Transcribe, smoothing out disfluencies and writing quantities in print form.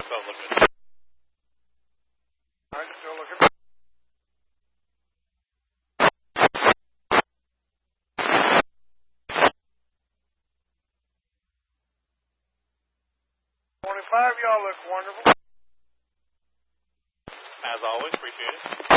Still looking. All right, still looking. Y'all look wonderful. As always, appreciate it.